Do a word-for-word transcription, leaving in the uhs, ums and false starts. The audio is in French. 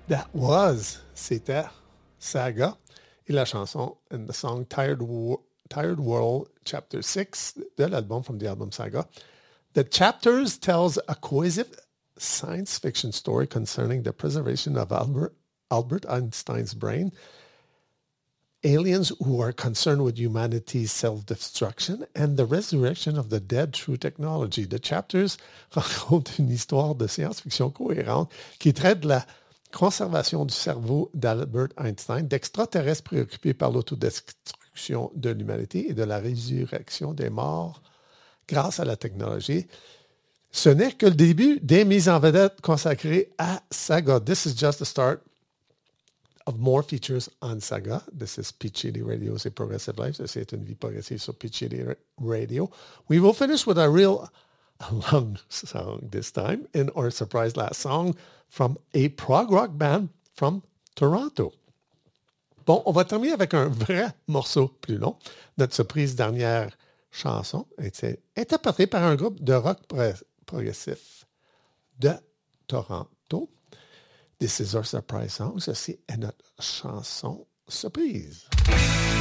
That was, c'était Saga et la chanson and the song Tired, Wo- Tired World, Chapter six de l'album from the album Saga. The chapters tells a cohesive science fiction story concerning the preservation of Albert, Albert Einstein's brain, aliens who are concerned with humanity's self-destruction, and the resurrection of the dead through technology. The chapters racontent une histoire de science-fiction cohérente qui traite de la conservation du cerveau d'Albert Einstein, d'extraterrestres préoccupés par l'autodestruction de l'humanité et de la résurrection des morts grâce à la technologie. Ce n'est que le début des mises en vedette consacrées à Saga. This is just the start of more features on Saga. This is Peach City Radio's A Progressive Life. C'est une vie progressive sur Peach City Radio. We will finish with a real long song this time in our surprise last song from a prog rock band from Toronto. Bon, on va terminer avec un vrai morceau plus long. Notre surprise dernière chanson était interprétée par un groupe de rock pro- progressif de Toronto. This is our surprise song. Ceci est notre chanson surprise.